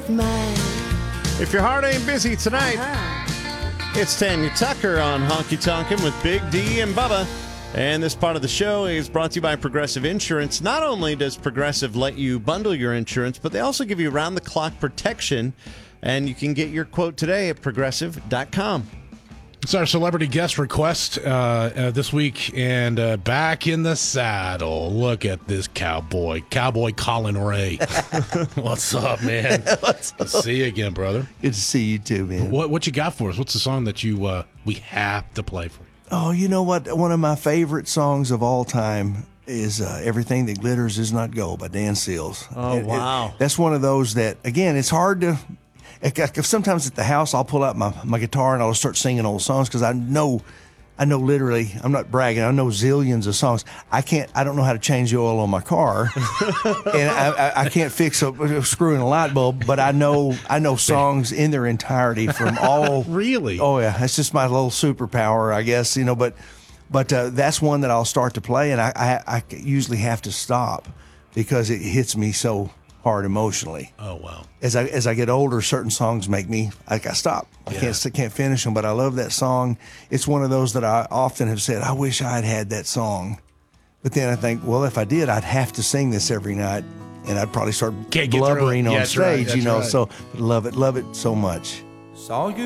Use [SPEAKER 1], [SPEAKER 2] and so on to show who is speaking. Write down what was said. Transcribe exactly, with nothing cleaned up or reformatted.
[SPEAKER 1] with mine.
[SPEAKER 2] If your heart ain't busy tonight,
[SPEAKER 1] Uh-huh.
[SPEAKER 2] it's Tanya Tucker on Honky Tonkin' with Big D and Bubba. And this part of the show is brought to you by Progressive Insurance. Not only does Progressive let you bundle your insurance, but they also give you round-the-clock protection. And you can get your quote today at progressive dot com.
[SPEAKER 3] It's our celebrity guest request uh, uh, this week, and uh, back in the saddle. Look at this cowboy, Cowboy Colin Ray. What's up, man?
[SPEAKER 4] What's
[SPEAKER 3] Let's see you again, brother.
[SPEAKER 4] Good to see you too, man.
[SPEAKER 3] What what you got for us? What's the song that you uh, we have to play for you?
[SPEAKER 4] Oh, you know what? One of my favorite songs of all time is uh, Everything That Glitters Is Not Gold by Dan Seals.
[SPEAKER 2] Oh,
[SPEAKER 4] It- it-
[SPEAKER 2] wow.
[SPEAKER 4] that's one of those that, again, it's hard to... If sometimes at the house, I'll pull out my, my guitar and I'll start singing old songs because I know, I know literally, I'm not bragging, I know zillions of songs. I can't, I don't know how to change the oil on my car, and I, I, I can't fix a, a screw in a light bulb, but I know, I know songs in their entirety from all.
[SPEAKER 3] Really?
[SPEAKER 4] Oh yeah, that's just my little superpower, I guess, you know. But, but uh, that's one that I'll start to play, and I, I, I usually have to stop because it hits me so hard emotionally.
[SPEAKER 3] Oh, wow.
[SPEAKER 4] As I as I get older, certain songs make me like I stop. I
[SPEAKER 3] Yeah.
[SPEAKER 4] can't I can't finish them, but I love that song. It's one of those that I often have said, I wish I had had that song. But then I think, well, if I did, I'd have to sing this every night, and I'd probably start
[SPEAKER 3] Can't get through it.
[SPEAKER 4] blubbering
[SPEAKER 3] Yeah,
[SPEAKER 4] on
[SPEAKER 3] that's right,
[SPEAKER 4] stage,
[SPEAKER 3] that's
[SPEAKER 4] you know.
[SPEAKER 3] right.
[SPEAKER 4] So love it, love it so much.
[SPEAKER 5] Saw you